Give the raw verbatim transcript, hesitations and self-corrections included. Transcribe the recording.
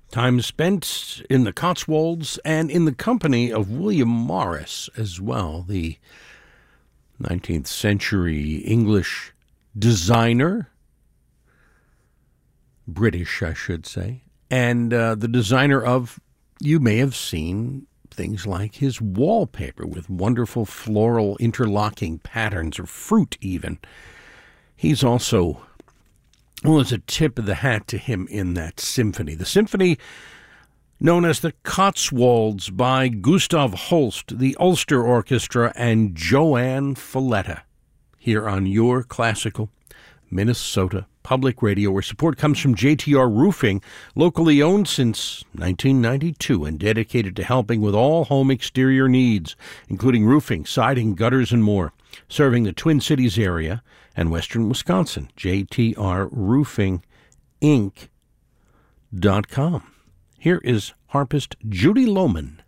Time spent in the Cotswolds and in the company of William Morris as well, the nineteenth century English designer, British, I should say, and uh, the designer of, you may have seen things like his wallpaper with wonderful floral interlocking patterns or fruit even. He's also, well, it's a tip of the hat to him in that symphony. The symphony known as the Cotswolds by Gustav Holst, the Ulster Orchestra, and Joanne Falletta, here on your classical Minnesota Public Radio, where support comes from J T R Roofing, locally owned since nineteen ninety-two and dedicated to helping with all home exterior needs, including roofing, siding, gutters, and more. Serving the Twin Cities area and western Wisconsin. J T R Roofing Inc dot com. Here is harpist Judy Lohman.